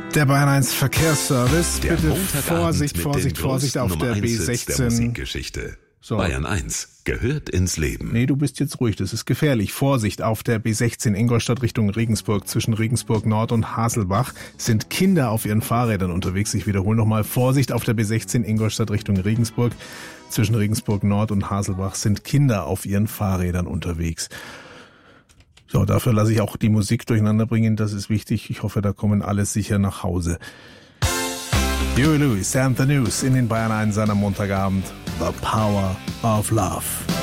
Der Bayern 1 Verkehrsservice. Der Bitte Montagabend Vorsicht auf der B16 der B16. Musikgeschichte. So. Bayern 1 gehört ins Leben. Nee, du bist jetzt ruhig, das ist gefährlich. Vorsicht auf der B16 Ingolstadt Richtung Regensburg. Zwischen Regensburg Nord und Haselbach sind Kinder auf ihren Fahrrädern unterwegs. Ich wiederhole nochmal, Vorsicht auf der B16 Ingolstadt Richtung Regensburg. Zwischen Regensburg Nord und Haselbach sind Kinder auf ihren Fahrrädern unterwegs. So, dafür lasse ich auch die Musik durcheinander bringen, das ist wichtig. Ich hoffe, da kommen alle sicher nach Hause. Huey Lewis and the News in den Bayern 1 am Montagabend. The Power of Love.